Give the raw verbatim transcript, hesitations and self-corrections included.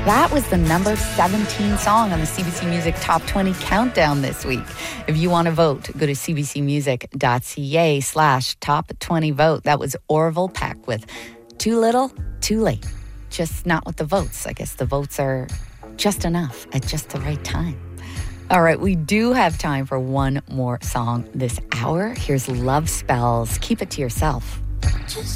That was the number seventeen song on the C B C Music Top twenty Countdown this week. If you want to vote, go to cbcmusic.ca slash top 20 vote. That was Orville Peck with Too Little, Too Late. Just not with the votes. I guess the votes are just enough at just the right time. All right, we do have time for one more song this hour. Here's Love Spells. Keep it to yourself. Just